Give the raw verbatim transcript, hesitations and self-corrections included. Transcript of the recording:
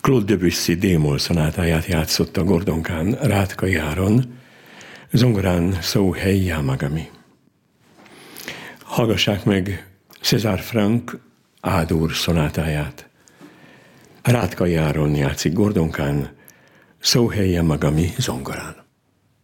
Claude Debussy D-moll szonátáját játszotta Gordon Kahn Rátkai Áron, zongorán Souhei Yamagami. Hallgassák meg César Franck A-dur szonátáját. Rátkai Áron játszik Gordon Kahn, Souhei Yamagami zongorán.